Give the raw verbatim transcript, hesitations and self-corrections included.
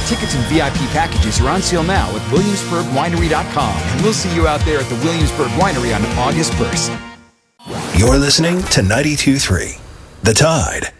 Tickets and V I P packages are on sale now at williamsburg winery dot com, and we'll see you out there at the Williamsburg Winery on August first. You're listening to ninety-two point three The Tide.